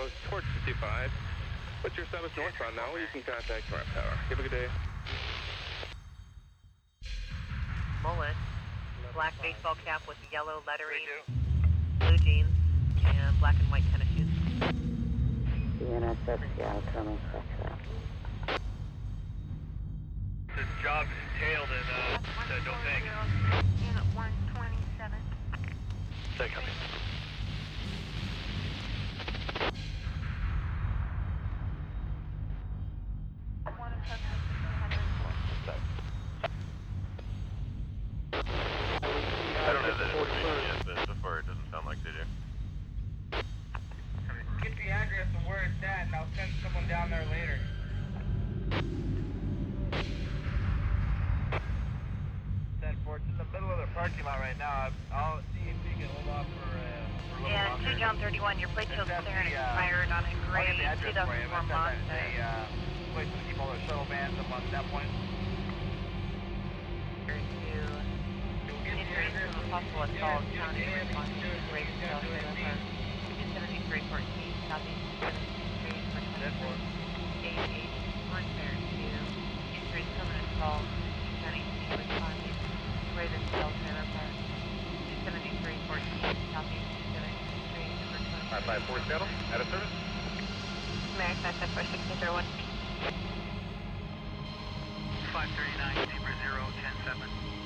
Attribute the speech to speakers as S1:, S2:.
S1: towards 55. What's your service northbound now? You can contact North Tower. Have a good day.
S2: Mullet, black baseball cap with yellow lettering, blue jeans, and black and white tennis shoes.
S3: UNSF Seattle coming Spectra.
S4: The job's tailed at Doping.
S5: Unit 127.
S4: Say copy.
S5: One in Texas, 104.
S4: I don't have that information yet, but so far it doesn't sound like they do.
S6: Get the address of where it's at, and I'll send someone down there later. It's in the middle of the parking lot right now. I'll see if we can hold off for a little
S2: Yeah,
S6: longer.
S2: 2 John 31, your plate shows clearance expired on a
S6: I'll
S2: gray
S6: get the address for you.
S2: 2004 Mazda.
S6: Place to keep all their shuttle vans up on that point.
S2: Injuries from a possible assault, county response to Raven Trail, Trailer Park, 27314, Southeast 73 for 24, 88, Fair 2, injuries from an assault, 292 responding, Raven Trail, Trailer Park, 27314, Southeast 73 for 24.
S4: 554 Seattle, out of service.
S2: American SF 4601.
S4: 539, Zebra 0, 10-7.